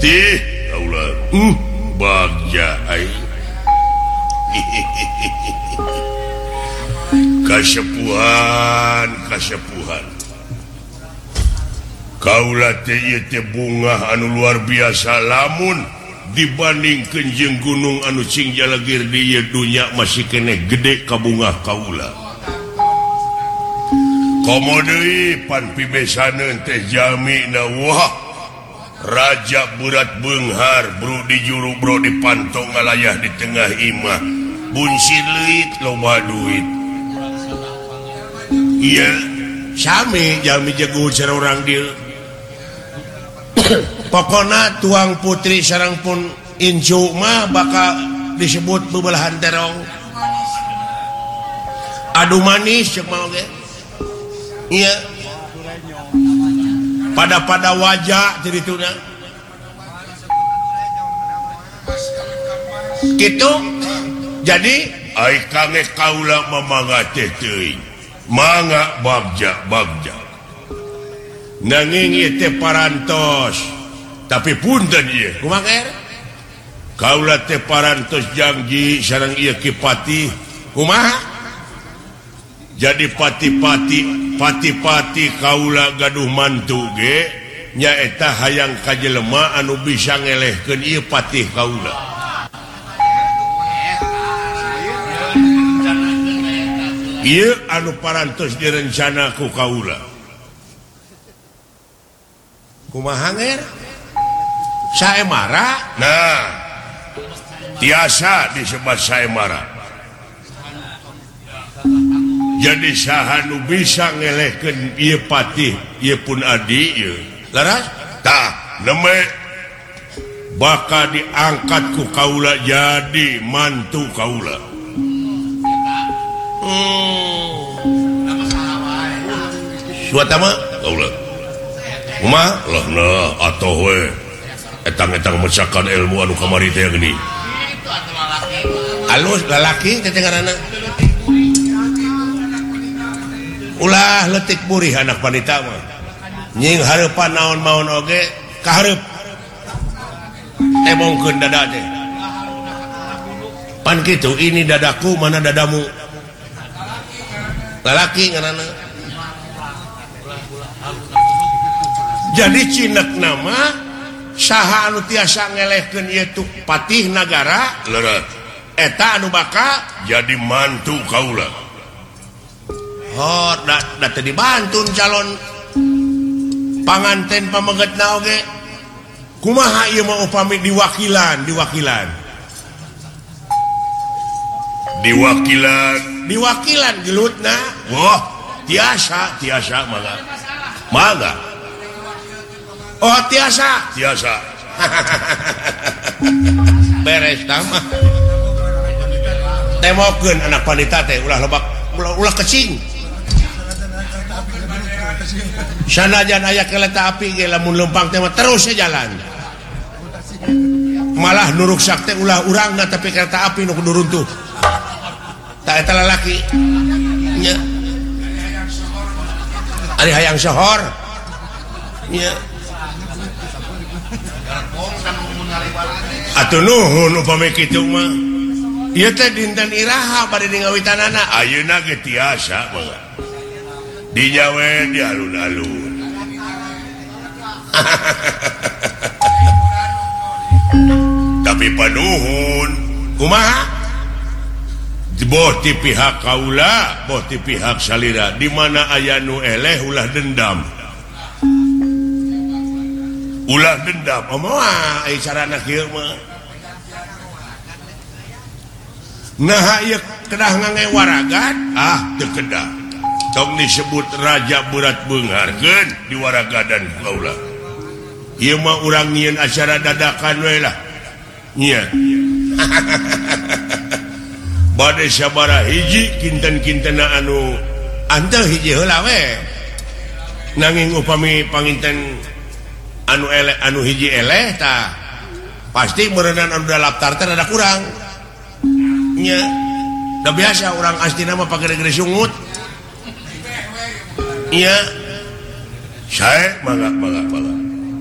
kasepuhan kaula bunga anu luar biasa lamun dibanding kenjeng gunung anu Cingjalagir di dunya masih kene gede ka bunga kaula komodei pan pibesaneun teh jamina wah raja berat beunghar bro di juru bro di pantong ngalayah di tengah imah buncit leuit loba duit iya sami jami jago cara orang dia pokona tuang putri sareng pun incu mah bakal disebut bebelahan terong adu manis cek mau ge iya pada wajah cerituna gitu jadi ai kange kaula mamangga teh teuing mangga bagja nanging ieu teh parantos tapi punten ieu kumaha kaula teh parantos janji sareng ieu Kipati kumaha jadi pati-pati kaula gaduh mantu ge nyaeta hayang kajelema anu bisa ngelehkeun ieu patih kaula ieu anu parantos direncana ku kaula kumaha nger saemara nah tiasa disebut saemara jadi saha nu bisa ngelehkeun ieu patih ieu pun adi ieu laras tah neme bakal diangkat ku kaula jadi mantu kaula suata mah kaula kumaha lahna atoh we etang-etang mecakan ilmu anu kamari teh gini alus lalaki teh ngaranna ulah letik burih anak wanita mah nying hareupan naon-naon oge kahareup temongkeun dada teh pan kitu ini dadaku mana dadamu lalaki ngaranna jadi cinek nama saha anu tiasa ngelehkeun ieu tu patih nagara leureut eta anu bakal jadi mantu kaula oh da teu dibantun calon panganten pamenggetna oge kumaha ieu mah upami diwakilan gelutna wah tiasa mangga oh tiasa beres tamah temokeun anak wanita teh ulah lebak ulah kecing sanajan aya kereta api ge lamun lempang teh terus jalan malah nuruk sakte ulah urangna tapi kereta api nu kudu runtuh tak eta lalaki nya ari hayang sohor nya atuh nuhun upami kitu mah ieu teh dinten iraha bade ngawitanana ayeuna ge tiasa mah dijawe di alun-alun tapi panuhun kumaha boh ti pihak kaula boh ti pihak salira di mana aya nu eleh ulah dendam moal ai carana kieu mah nah ieu kedah ngangewaragan teu kedah tong disebut raja berat beungharkeun di waragadan kaula ieu mah urang nyieun acara dadakan we lah nya bade sabaraha hiji kinten-kintena anu anteuh hiji heula we nanging upami panginten anu eleh anu hiji eleh tah pasti berenang anu daftar teh rada kurang nya da biasa urang astina mah pake negeri sungut iya sae mangga